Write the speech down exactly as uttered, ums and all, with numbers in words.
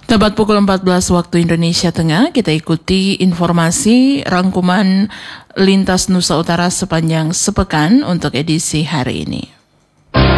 Tepat pukul empat belas waktu Indonesia Tengah, kita ikuti informasi rangkuman Lintas Nusa Utara sepanjang sepekan untuk edisi hari ini.